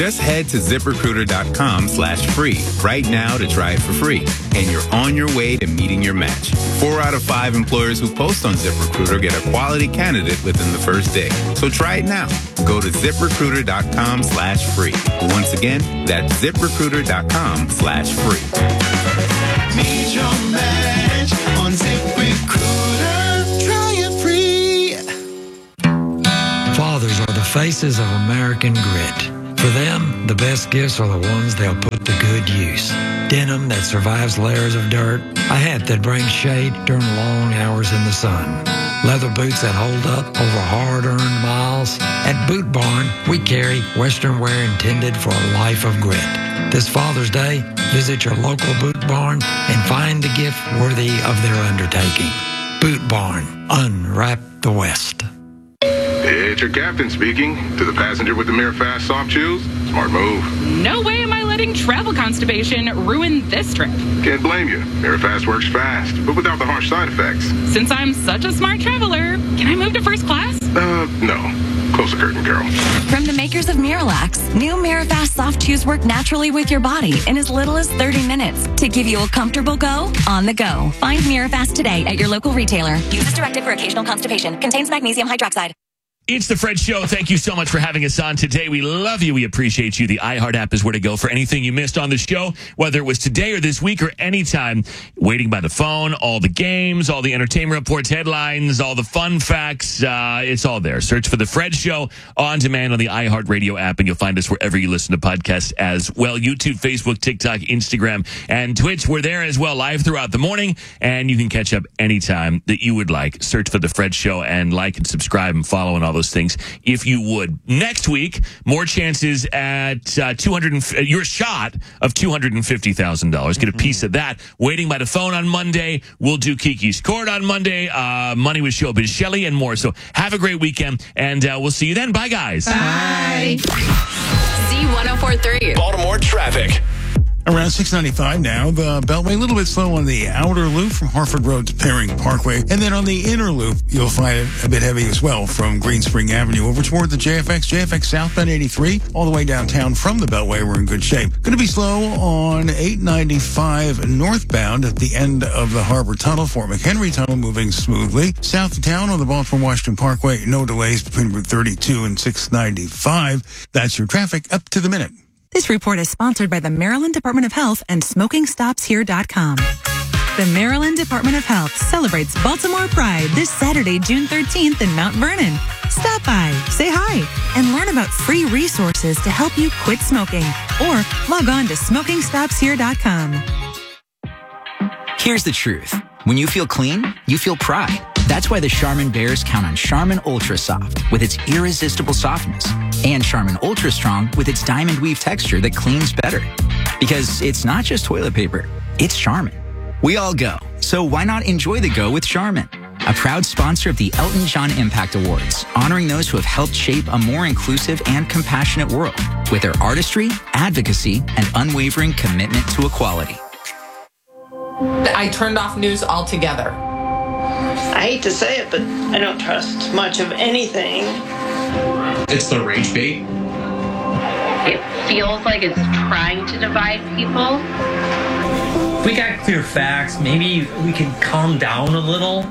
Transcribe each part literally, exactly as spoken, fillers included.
Just head to ZipRecruiter.com slash free right now to try it for free. And you're on your way to meeting your match. Four out of five employers who post on ZipRecruiter get a quality candidate within the first day. So try it now. Go to ZipRecruiter.com slash free. Once again, that's ZipRecruiter.com slash free. Meet your match on ZipRecruiter. Try it free. Fathers are the faces of American grit. For them, the best gifts are the ones they'll put to good use. Denim that survives layers of dirt, a hat that brings shade during long hours in the sun, leather boots that hold up over hard-earned miles. At Boot Barn, we carry Western wear intended for a life of grit. This Father's Day, visit your local Boot Barn and find the gift worthy of their undertaking. Boot Barn, unwrap the West. It's your captain speaking. To the passenger with the Mirror Fast soft chews, smart move. No way am I letting travel constipation ruin this trip. Can't blame you. Mirror Fast works fast, but without the harsh side effects. Since I'm such a smart traveler, can I move to first class? Uh, no. Close the curtain, Carol. From the makers of Miralax, new Mirafast soft chews work naturally with your body in as little as thirty minutes to give you a comfortable go on the go. Find Mirafast today at your local retailer. Use as directed for occasional constipation. Contains magnesium hydroxide. It's the Fred Show. Thank you so much for having us on today. We love you. We appreciate you. The iHeart app is where to go for anything you missed on the show, whether it was today or this week or anytime. Waiting by the phone, all the games, all the entertainment reports, headlines, all the fun facts. Uh, it's all there. Search for the Fred Show on demand on the iHeart Radio app, and you'll find us wherever you listen to podcasts as well. YouTube, Facebook, TikTok, Instagram, and Twitch. We're there as well, live throughout the morning, and you can catch up anytime that you would like. Search for the Fred Show and like and subscribe and follow and all those things if you would. Next week, more chances at uh, two hundred uh, your shot of two hundred fifty thousand dollars. Get a piece of that. Waiting by the phone on Monday. We'll do Kiki's Court on Monday. Uh, Money with Showbiz Shelley and more. So have a great weekend, and uh, we'll see you then. Bye, guys. Bye. Z one oh four point three. Baltimore traffic. Around six ninety-five now, the Beltway a little bit slow on the outer loop from Harford Road to Perring Parkway. And then on the inner loop, you'll find it a bit heavy as well from Green Spring Avenue over toward the J F X, J F X southbound eighty-three, all the way downtown from the Beltway. We're in good shape. Going to be slow on eight ninety-five northbound at the end of the Harbor Tunnel. Fort McHenry Tunnel moving smoothly. South of town on the Baltimore-Washington Parkway, no delays between Route thirty-two and six ninety-five. That's your traffic up to the minute. This report is sponsored by the Maryland Department of Health and Smoking Stops Here dot com. The Maryland Department of Health celebrates Baltimore Pride this Saturday, June thirteenth in Mount Vernon. Stop by, say hi, and learn about free resources to help you quit smoking. Or log on to Smoking Stops Here dot com. Here's the truth. When you feel clean, you feel pride. That's why the Charmin Bears count on Charmin Ultra Soft with its irresistible softness and Charmin Ultra Strong with its diamond weave texture that cleans better. Because it's not just toilet paper, it's Charmin. We all go, so why not enjoy the go with Charmin? A proud sponsor of the Elton John Impact Awards, honoring those who have helped shape a more inclusive and compassionate world with their artistry, advocacy, and unwavering commitment to equality. I turned off news altogether. I hate to say it, but I don't trust much of anything. It's the rage bait. It feels like it's trying to divide people. If we got clear facts, maybe we could calm down a little.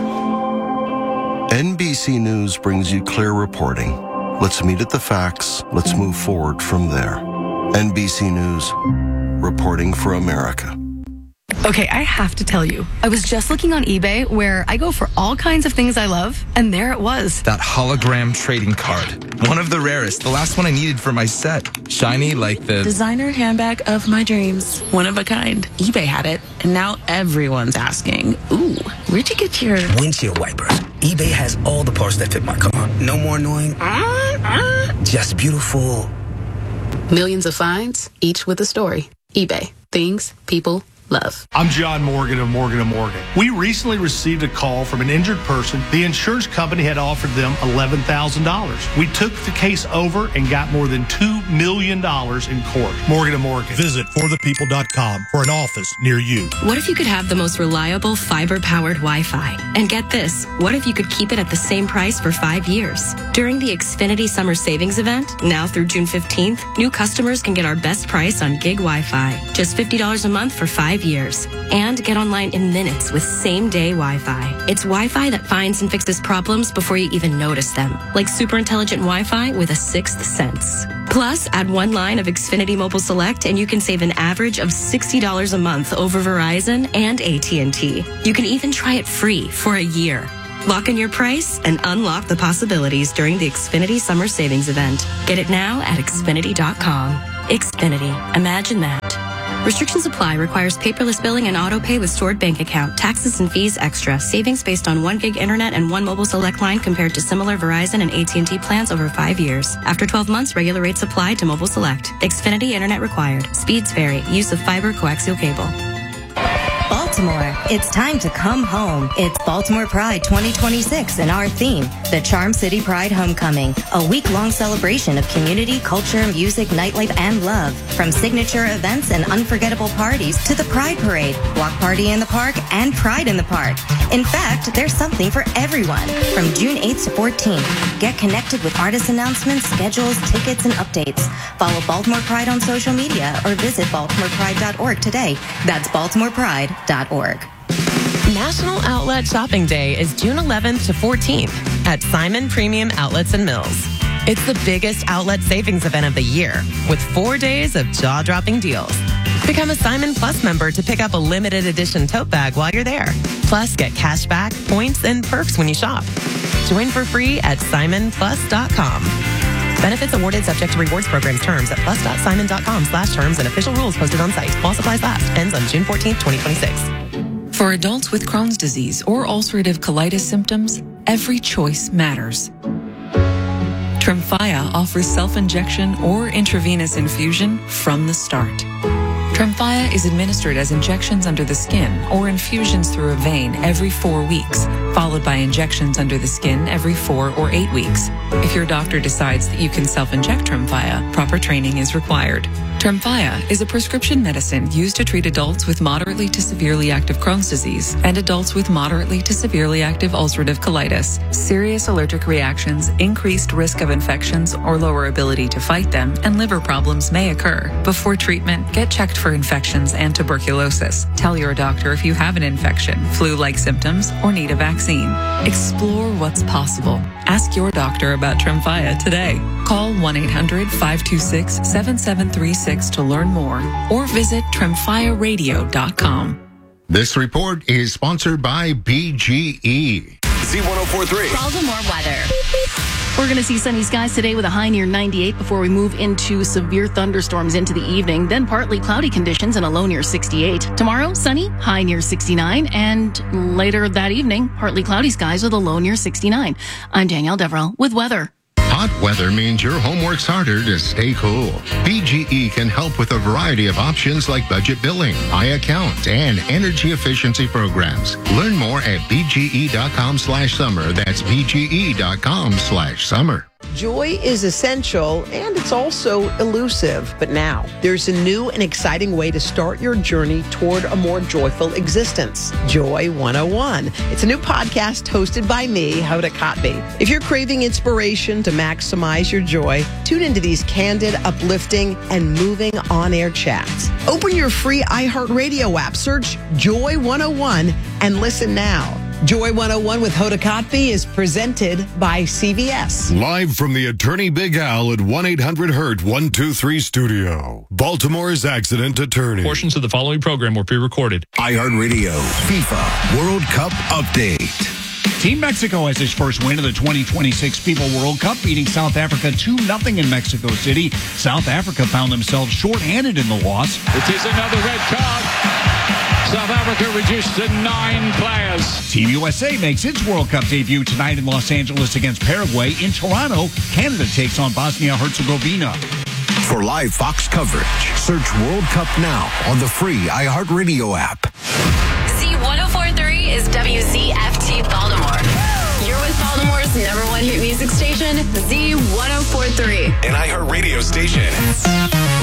N B C News brings you clear reporting. Let's meet at the facts. Let's move forward from there. N B C News, reporting for America. Okay, I have to tell you, I was just looking on eBay where I go for all kinds of things I love, and there it was. That hologram trading card. One of the rarest. The last one I needed for my set. Shiny like the... designer handbag of my dreams. One of a kind. eBay had it, and now everyone's asking, ooh, where'd you get your... windshield wipers. eBay has all the parts that fit my car. No more annoying... Uh, uh, just beautiful. Millions of finds, each with a story. eBay. Things, people, love. I'm John Morgan of Morgan and Morgan. We recently received a call from an injured person. The insurance company had offered them eleven thousand dollars. We took the case over and got more than two million dollars in court. Morgan and Morgan. Visit for the people dot com for an office near you. What if you could have the most reliable fiber-powered Wi-Fi? And get this, what if you could keep it at the same price for five years? During the Xfinity Summer Savings Event, now through June fifteenth, new customers can get our best price on gig Wi-Fi. Just fifty dollars a month for five years. And get online in minutes with same-day Wi-Fi. It's Wi-Fi that finds and fixes problems before you even notice them. Like super intelligent Wi-Fi with a sixth sense. Plus, add one line of Xfinity Mobile Select and you can save an average of sixty dollars a month over Verizon and A T and T. You can even try it free for a year. Lock in your price and unlock the possibilities during the Xfinity Summer Savings Event. Get it now at Xfinity dot com. Xfinity. Imagine that. Restrictions apply. Requires paperless billing and auto pay with stored bank account. Taxes and fees extra. Savings based on one gig internet and one mobile select line compared to similar Verizon and A T and T plans over five years. After twelve months, regular rates apply to mobile select. Xfinity internet required. Speeds vary. Use of fiber coaxial cable. Baltimore, it's time to come home. It's Baltimore Pride twenty twenty-six and our theme, the Charm City Pride Homecoming, a week-long celebration of community, culture, music, nightlife, and love. From signature events and unforgettable parties to the Pride Parade, Block Party in the Park, and Pride in the Park. In fact, there's something for everyone. From June eighth to fourteenth, get connected with artist announcements, schedules, tickets, and updates. Follow Baltimore Pride on social media or visit baltimore pride dot org today. That's baltimore pride dot org. National Outlet Shopping Day is June eleventh to fourteenth at Simon Premium Outlets and Mills. It's the biggest outlet savings event of the year with four days of jaw-dropping deals. Become a Simon Plus member to pick up a limited edition tote bag while you're there. Plus, get cash back, points, and perks when you shop. Join for free at simon plus dot com. Benefits awarded subject to rewards programs terms at plus dot simon dot com slash terms and official rules posted on site. While supplies last. Ends on June fourteenth, twenty twenty-six. For adults with Crohn's disease or ulcerative colitis symptoms, every choice matters. Tremfya offers self-injection or intravenous infusion from the start. Tremfya is administered as injections under the skin or infusions through a vein every four weeks, followed by injections under the skin every four or eight weeks. If your doctor decides that you can self-inject Tremfya, proper training is required. Tremfya is a prescription medicine used to treat adults with moderately to severely active Crohn's disease and adults with moderately to severely active ulcerative colitis. Serious allergic reactions, increased risk of infections or lower ability to fight them, and liver problems may occur. Before treatment, get checked for infections and tuberculosis. Tell your doctor if you have an infection, flu-like symptoms, or need a vaccine. Explore what's possible. Ask your doctor about Tremfya today. Call one eight hundred, five two six, seven seven three six to learn more or visit tremfya radio dot com. This report is sponsored by B G E. Z one oh four point three. Baltimore weather. We're going to see sunny skies today with a high near ninety-eight before we move into severe thunderstorms into the evening. Then partly cloudy conditions and a low near sixty-eight. Tomorrow, sunny, high near sixty-nine. And later that evening, partly cloudy skies with a low near sixty-nine. I'm Danielle Deverell with weather. Hot weather means your home works harder to stay cool. B G E can help with a variety of options like budget billing, iAccount, and energy efficiency programs. Learn more at B G E dot com slash summer. That's B G E dot com slash summer. Joy is essential and it's also elusive. But now there's a new and exciting way to start your journey toward a more joyful existence. Joy one oh one. It's a new podcast hosted by me, Hoda Kotb. If you're craving inspiration to maximize your joy, tune into these candid, uplifting, and moving on-air chats. Open your free iHeartRadio app, search Joy one oh one, and listen now. Joy one oh one with Hoda Kotb is presented by C V S. Live from the Attorney Big Al at one eight hundred hurt one two three studio. Baltimore's accident attorney. Portions of the following program were pre-recorded. iHeartRadio FIFA World Cup update. Team Mexico has its first win of the twenty twenty-six FIFA World Cup, beating South Africa two nothing in Mexico City. South Africa found themselves shorthanded in the loss. It is another red card. South Africa reduced to nine players. Team U S A makes its World Cup debut tonight in Los Angeles against Paraguay. In Toronto, Canada takes on Bosnia-Herzegovina. For live Fox coverage, search World Cup now on the free iHeartRadio app. Z one oh four point three is W Z F T Baltimore. You're with Baltimore's number one hit music station, Z one oh four point three. An iHeartRadio station.